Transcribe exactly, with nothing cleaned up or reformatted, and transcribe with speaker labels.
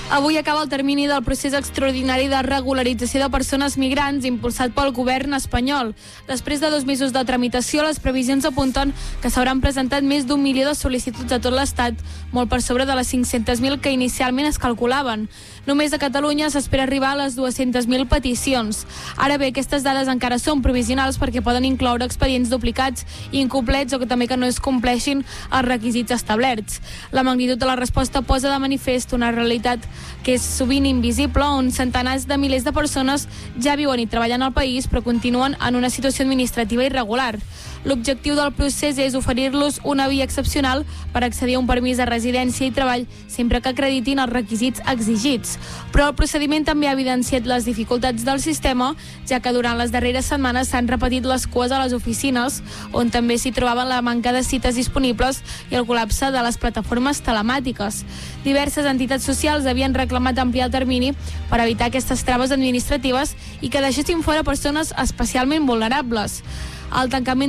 Speaker 1: Avui acaba el termini del procés extraordinari de regularització de persones migrants impulsat pel govern espanyol. Després de dos mesos de tramitació, les previsions apunten que s'hauran presentat més d'un milió de sol·licituds a tot l'Estat, molt per sobre de les cinc-centes mil que inicialment es calculaven. Només a Catalunya s'espera arribar a les dues-centes mil peticions. Ara bé, aquestes dades encara són provisionals perquè poden incloure expedients duplicats i incomplets o que també que no es compleixin els requisits establerts. La magnitud de la resposta posa de manifest una realitat que és sovint invisible, on centenars de milers de persones ja viuen i treballen al país però continuen en una situació administrativa irregular. L'objectiu del procés és oferir-los una via excepcional per accedir a un permís de residència i treball sempre que acreditin els requisits exigits. Però el procediment també ha evidenciat les dificultats del sistema, ja que durant les darreres setmanes s'han repetit les cues a les oficines, on també s'hi trobaven la manca de cites disponibles i el col·lapse de les plataformes telemàtiques. Diverses entitats socials havien reclamat ampliar el termini per evitar aquestes traves administratives i que deixessin fora persones especialment vulnerables. El tancament